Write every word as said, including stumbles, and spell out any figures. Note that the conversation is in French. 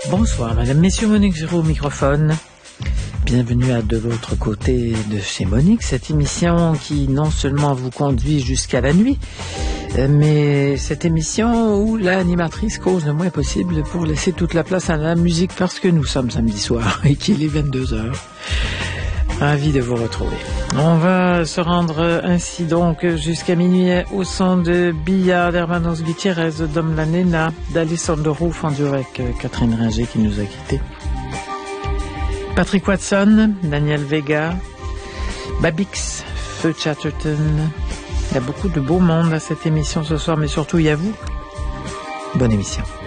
Bonsoir, Madame, Messieurs, Monique Giraud au microphone. Bienvenue à De l'autre côté de chez Monique, cette émission qui non seulement vous conduit jusqu'à la nuit, mais cette émission où l'animatrice cause le moins possible pour laisser toute la place à la musique parce que nous sommes samedi soir et qu'il est vingt-deux heures. Ravi de vous retrouver. On va se rendre ainsi donc jusqu'à minuit au son de Billa, d'Hermanos Gutiérrez, de Dom La Nena, d'Alessandro Ruf en duo avec Catherine Ringer qui nous a quittés. Patrick Watson, Daniel Vega, Babix, Feu Chatterton. Il y a beaucoup de beau monde à cette émission ce soir, mais surtout il y a vous. Bonne émission.